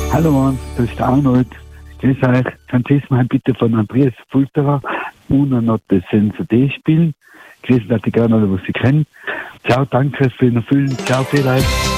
Hallo Mann, das ist der Arnold. Grüß euch. Kannst du mal bitte von Andreas Fulterer Una Notte Senza D spielen? Grüß euch, die gerne alle, was sie kennen. Ciao, danke für den Füllen. Ciao, viel Leid.